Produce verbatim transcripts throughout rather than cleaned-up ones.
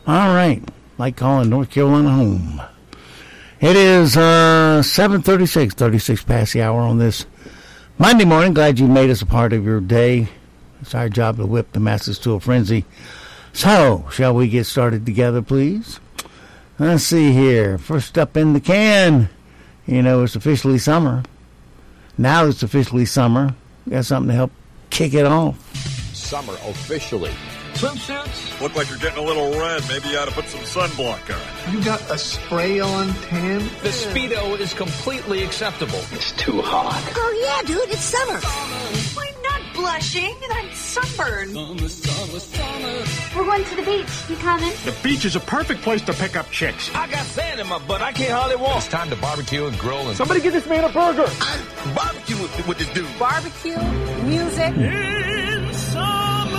All right. Like calling North Carolina home. It is uh, seven thirty-six, thirty-six past the hour on this Monday morning. Glad you made us a part of your day. It's our job to whip the masses to a frenzy. So, shall we get started together, please? Let's see here. First up in the can. You know, it's officially summer. Now it's officially summer. Got something to help kick it off. Summer officially. Swimsuits? Look like you're getting a little red. Maybe you ought to put some sunblock on. You got a spray-on tan? The Speedo is completely acceptable. It's too hot. Oh, yeah, dude, it's summer. I'm not blushing. I'm sunburned. Summer, summer, summer. We're going to the beach. You coming? The beach is a perfect place to pick up chicks. I got sand in my butt. I can't hardly walk. It's time to barbecue and grill. And Somebody give this man a burger. I'm barbecue with, with this dude. Barbecue, music. In summer.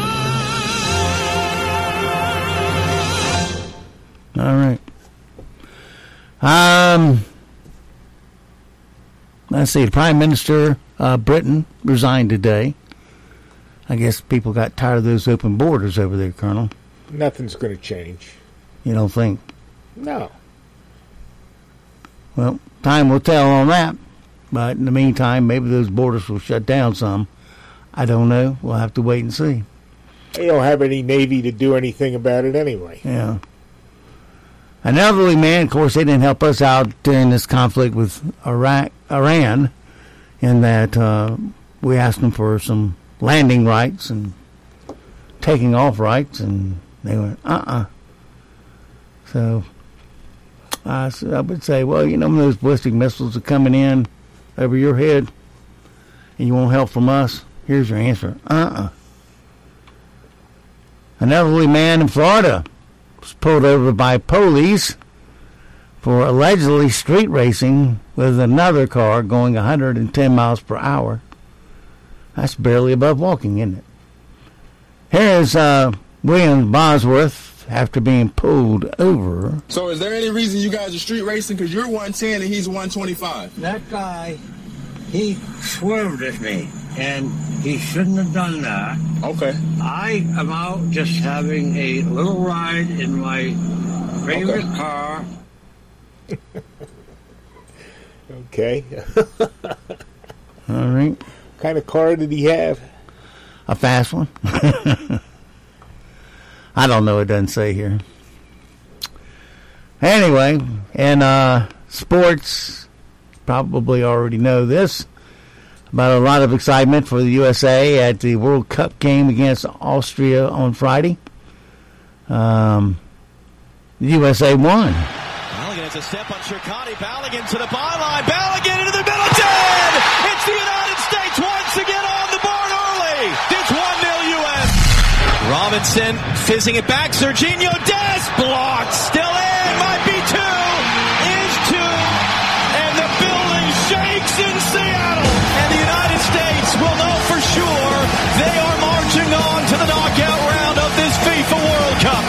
All right. Um, let's see. The Prime Minister of Britain resigned today. I guess people got tired of those open borders over there, Colonel. Nothing's going to change. You don't think? No. Well, time will tell on that. But in the meantime, maybe those borders will shut down some. I don't know. We'll have to wait and see. They don't have any Navy to do anything about it anyway. Yeah. An elderly man, of course, they didn't help us out during this conflict with Iraq, Iran, in that uh, we asked them for some landing rights and taking off rights, and they went, uh-uh. So I, I would say, well, you know, when those ballistic missiles are coming in over your head and you want help from us, here's your answer, uh-uh. An elderly man in Florida was pulled over by police for allegedly street racing with another car going one hundred ten miles per hour. That's barely above walking, isn't it? Here's uh, William Bosworth after being pulled over. So is there any reason you guys are street racing? Because you're one ten and he's one twenty-five. That guy, he swerved at me, and he shouldn't have done that. Okay. I am out just having a little ride in my favorite Okay. car. Okay. All right. What kind of car did he have? A fast one. I don't know. It doesn't say here. Anyway, in uh, sports, probably already know this, about a lot of excitement for the U S A at the World Cup game against Austria on Friday. Um, the U S A won. Balogun has a step on Shirkani. Balogun to the byline. Balogun into the middle. ten! It's the United States once again on the board early. It's one nil U S. Robinson fizzing it back. Serginho Dest blocked. Still in. Might be two. Is two. And the building shakes in Seattle. And the United States will know for sure they are marching on to the knockout round of this FIFA World Cup.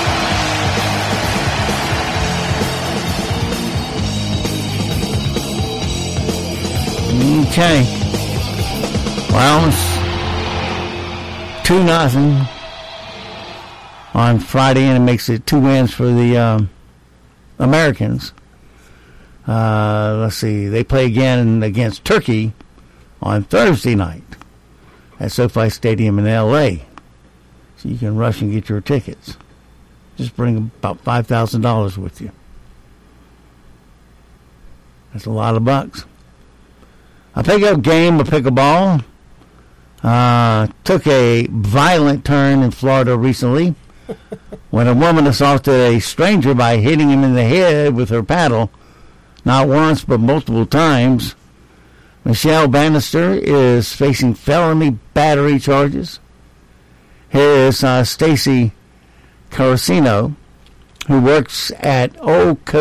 Okay. Well, it's two nothing on Friday, and it makes it two wins for the um, Americans. Uh, let's see. They play again against Turkey on Thursday night at SoFi Stadium in L A. So you can rush and get your tickets. Just bring about five thousand dollars with you. That's a lot of bucks. A pickup game of pickleball uh, took a violent turn in Florida recently when a woman assaulted a stranger by hitting him in the head with her paddle, not once but multiple times. Michelle Bannister is facing felony battery charges. Here is uh, Stacy Carosino, who works at Old Coast